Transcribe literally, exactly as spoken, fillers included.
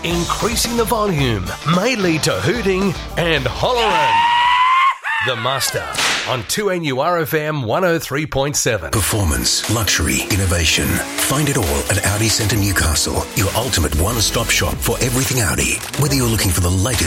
increasing the volume may lead to hooting and hollering. The Muster on two N U R F M one oh three point seven. Performance, luxury, innovation. Find it all at Audi Centre Newcastle, your ultimate one-stop shop for everything Audi. Whether you're looking for the latest